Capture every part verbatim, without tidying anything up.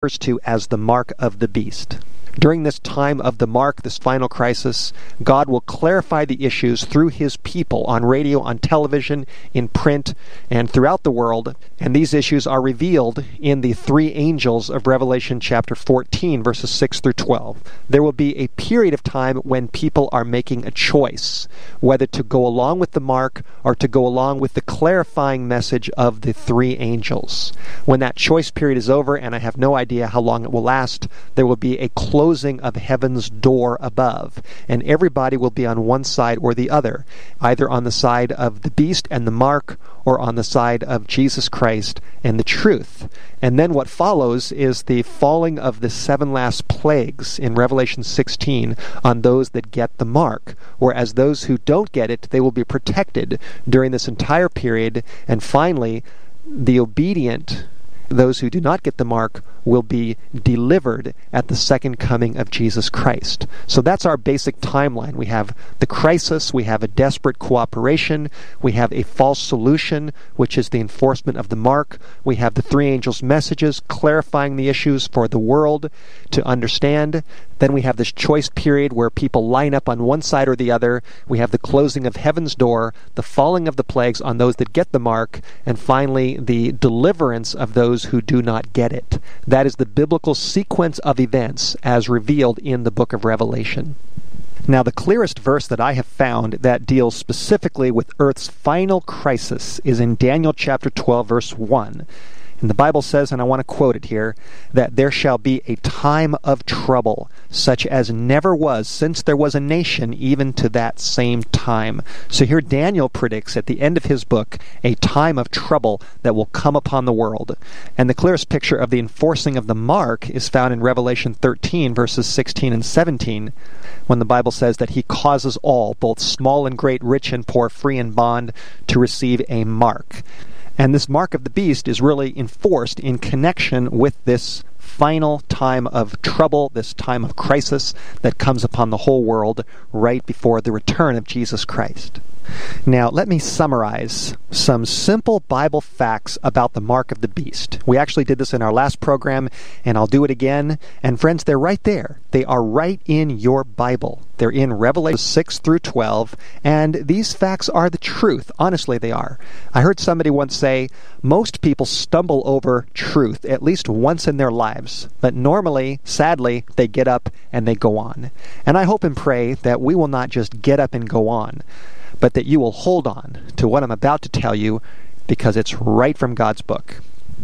refers to as the mark of the beast. During this time of the mark, this final crisis, God will clarify the issues through his people on radio, on television, in print, and throughout the world. And these issues are revealed in the three angels of Revelation chapter fourteen, verses six through twelve. There will be a period of time when people are making a choice, whether to go along with the mark or to go along with the clarifying message of the three angels. When that choice period is over, and I have no idea how long it will last, there will be a closing of heaven's door above, and everybody will be on one side or the other, either on the side of the beast and the mark, or on the side of Jesus Christ and the truth. And then what follows is the falling of the seven last plagues in Revelation sixteen on those that get the mark, whereas those who don't get it, they will be protected during this entire period, and finally, the obedient, those who do not get the mark, will be delivered at the second coming of Jesus Christ. So that's our basic timeline. We have the crisis, we have a desperate cooperation, we have a false solution, which is the enforcement of the mark, we have the three angels' messages clarifying the issues for the world to understand. Then we have this choice period where people line up on one side or the other. We have the closing of heaven's door, the falling of the plagues on those that get the mark, and finally the deliverance of those who do not get it. That is the biblical sequence of events as revealed in the book of Revelation. Now, the clearest verse that I have found that deals specifically with Earth's final crisis is in Daniel chapter twelve, verse one. And the Bible says, and I want to quote it here, that there shall be a time of trouble, such as never was since there was a nation, even to that same time. So here Daniel predicts at the end of his book a time of trouble that will come upon the world. And the clearest picture of the enforcing of the mark is found in Revelation thirteen, verses sixteen and seventeen, when the Bible says that he causes all, both small and great, rich and poor, free and bond, to receive a mark. And this mark of the beast is really enforced in connection with this final time of trouble, this time of crisis that comes upon the whole world right before the return of Jesus Christ. Now, let me summarize some simple Bible facts about the mark of the beast. We actually did this in our last program, and I'll do it again. And friends, they're right there. They are right in your Bible. They're in Revelation six through twelve, and these facts are the truth. Honestly, they are. I heard somebody once say, most people stumble over truth at least once in their lives, but normally, sadly, they get up and they go on. And I hope and pray that we will not just get up and go on, but that you will hold on to what I'm about to tell you, because it's right from God's book.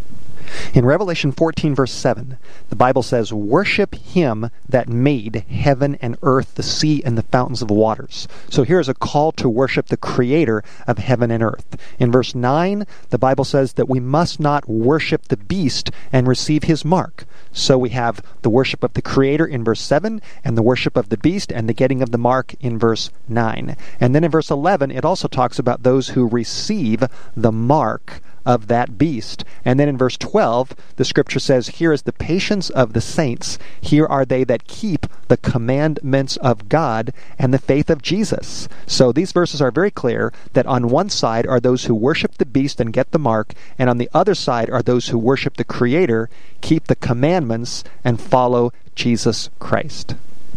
In Revelation fourteen, verse seven, the Bible says, "Worship him that made heaven and earth, the sea, and the fountains of waters." So here's a call to worship the creator of heaven and earth. In verse nine, the Bible says that we must not worship the beast and receive his mark. So we have the worship of the creator in verse seven, and the worship of the beast and the getting of the mark in verse nine. And then in verse eleven, it also talks about those who receive the mark of that beast. And then in verse twelve, the scripture says, "Here is the patience of the saints. Here are they that keep the commandments of God and the faith of Jesus." So these verses are very clear that on one side are those who worship the beast and get the mark, and on the other side are those who worship the Creator, keep the commandments, and follow Jesus Christ.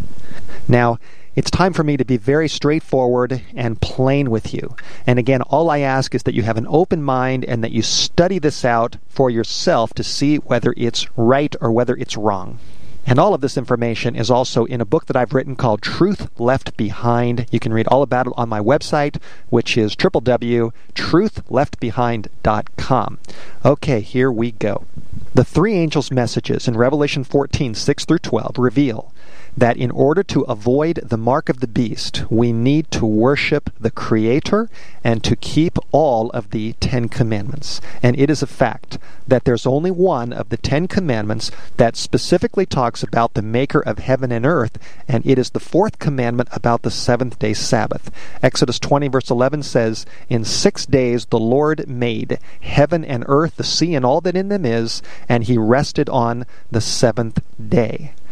Now, it's time for me to be very straightforward and plain with you. And again, all I ask is that you have an open mind and that you study this out for yourself to see whether it's right or whether it's wrong. And all of this information is also in a book that I've written called Truth Left Behind. You can read all about it on my website, which is w w w dot truth left behind dot com. Okay, here we go. The three angels' messages in Revelation fourteen, six through twelve reveal that in order to avoid the mark of the beast, we need to worship the Creator and to keep all of the Ten Commandments. And it is a fact that there's only one of the Ten Commandments that specifically talks about the Maker of heaven and earth, and it is the fourth commandment about the seventh-day Sabbath. Exodus twenty, verse eleven says, "In six days the Lord made heaven and earth, the sea, and all that in them is, and he rested on the seventh day."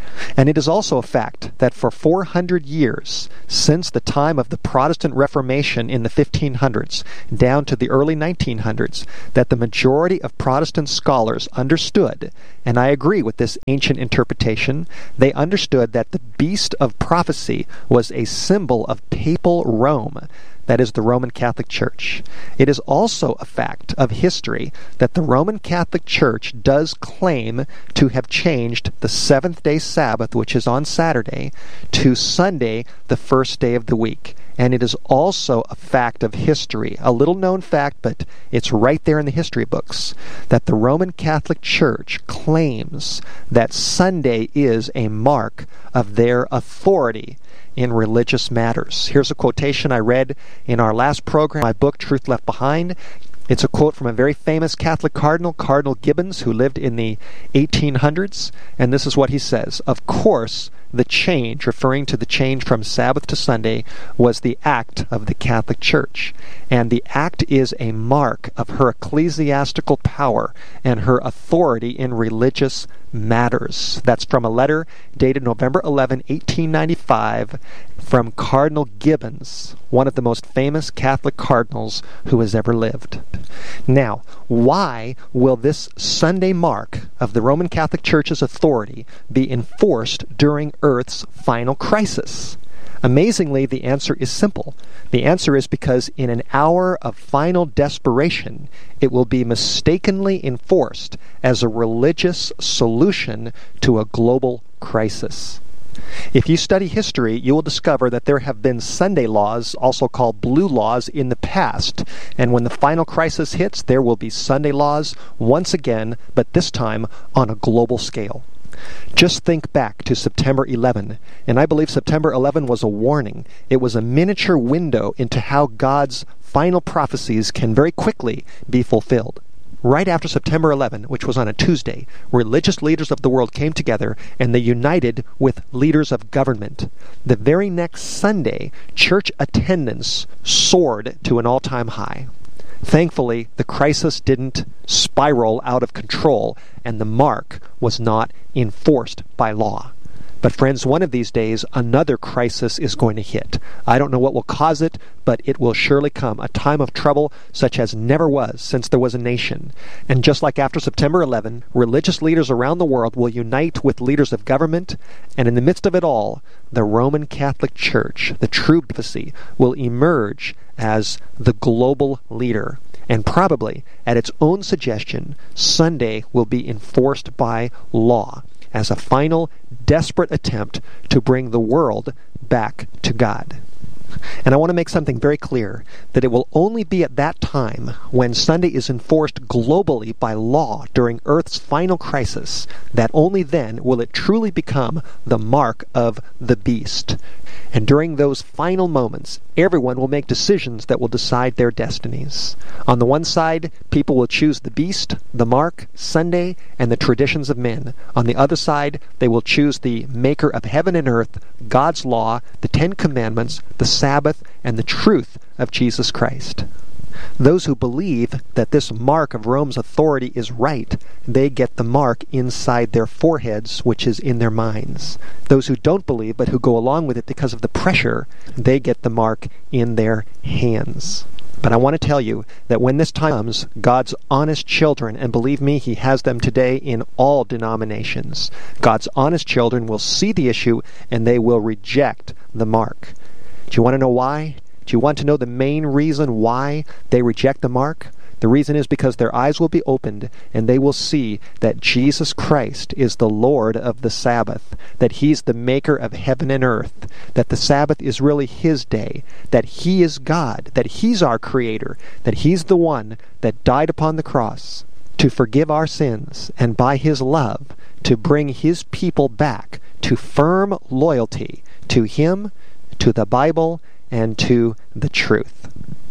And it is also a fact that for four hundred years, since the time of the Protestant Reformation in the fifteen hundreds down to the early nineteen hundreds, that the majority of Protestant scholars understood, and I agree with this ancient interpretation, they understood that the beast of prophecy was a symbol of papal Rome, that is the Roman Catholic Church. It is also a fact of history that the Roman Catholic Church does claim to have changed the seventh-day Sabbath, which is on Saturday, to Sunday, the first day of the week. And it is also a fact of history, a little-known fact, but it's right there in the history books, that the Roman Catholic Church claims that Sunday is a mark of their authority in religious matters. Here's a quotation I read in our last program, my book, Truth Left Behind. It's a quote from a very famous Catholic cardinal, Cardinal Gibbons, who lived in the eighteen hundreds, and this is what he says. Of course, the change, referring to the change from Sabbath to Sunday, was the act of the Catholic Church. And the act is a mark of her ecclesiastical power and her authority in religious matters. That's from a letter dated November eleventh, eighteen ninety-five, from Cardinal Gibbons, one of the most famous Catholic cardinals who has ever lived. Now, why will this Sunday mark of the Roman Catholic Church's authority be enforced during Earth's final crisis? Amazingly, the answer is simple. The answer is because in an hour of final desperation, it will be mistakenly enforced as a religious solution to a global crisis. If you study history, you will discover that there have been Sunday laws, also called blue laws, in the past. And when the final crisis hits, there will be Sunday laws once again, but this time on a global scale. Just think back to September eleventh, and I believe September eleventh was a warning. It was a miniature window into how God's final prophecies can very quickly be fulfilled. Right after September eleventh, which was on a Tuesday, religious leaders of the world came together and they united with leaders of government. The very next Sunday, church attendance soared to an all-time high. Thankfully, the crisis didn't spiral out of control, and the mark was not enforced by law. But friends, one of these days, another crisis is going to hit. I don't know what will cause it, but it will surely come. A time of trouble such as never was since there was a nation. And just like after September eleventh, religious leaders around the world will unite with leaders of government, and in the midst of it all, the Roman Catholic Church, the true prophecy, will emerge as the global leader. And probably, at its own suggestion, Sunday will be enforced by law as a final, desperate attempt to bring the world back to God. And I want to make something very clear, that it will only be at that time, when Sunday is enforced globally by law during Earth's final crisis, that only then will it truly become the mark of the beast. And during those final moments, everyone will make decisions that will decide their destinies. On the one side, people will choose the beast, the mark, Sunday, and the traditions of men. On the other side, they will choose the maker of heaven and earth, God's law, the Ten Commandments, the Sabbath, and the truth of Jesus Christ. Those who believe that this mark of Rome's authority is right, they get the mark inside their foreheads, which is in their minds. Those who don't believe, but who go along with it because of the pressure, they get the mark in their hands. But I want to tell you that when this time comes, God's honest children, and believe me, He has them today in all denominations, God's honest children will see the issue and they will reject the mark. Do you want to know why? Do you want to know the main reason why they reject the mark? The reason is because their eyes will be opened and they will see that Jesus Christ is the Lord of the Sabbath, that He's the maker of heaven and earth, that the Sabbath is really His day, that He is God, that He's our Creator, that He's the one that died upon the cross to forgive our sins, and by His love to bring His people back to firm loyalty to Him, to the Bible, and to the truth.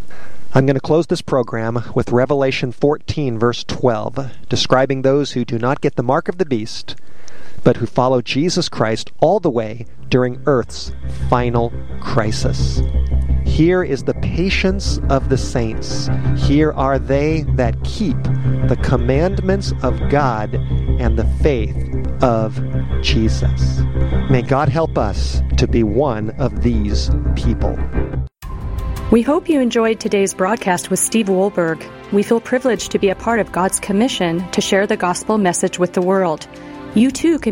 I'm going to close this program with Revelation fourteen, verse twelve, describing those who do not get the mark of the beast, but who follow Jesus Christ all the way during Earth's final crisis. Here is the patience of the saints. Here are they that keep the commandments of God and the faith of Jesus. May God help us to be one of these people. We hope you enjoyed today's broadcast with Steve Wohlberg. We feel privileged to be a part of God's commission to share the gospel message with the world. You too can